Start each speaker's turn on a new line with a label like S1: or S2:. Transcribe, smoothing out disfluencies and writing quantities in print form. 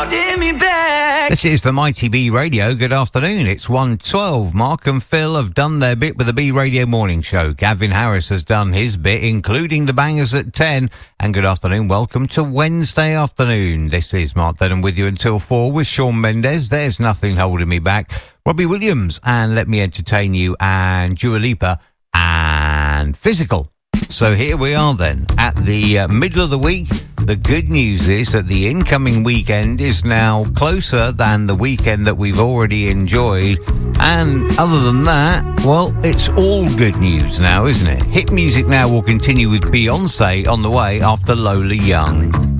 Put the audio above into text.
S1: This is the Mighty B Radio. Good afternoon. It's 1:12. Mark and Phil have done their bit with the B Radio Morning Show. Gavin Harris has done his bit, including the bangers at 10. And good afternoon. Welcome to Wednesday afternoon. This is Mark Denham with you until 4 with Shawn Mendes. There's Nothing Holding Me Back. Robbie Williams and Let Me Entertain You, and Dua Lipa and Physical. So here we are then at the middle of the week. The good news is that the incoming weekend is now closer than the weekend that we've already enjoyed. And other than that, well, it's all good news now, isn't it? Hit music now will continue with Beyonce on the way after Lola Young.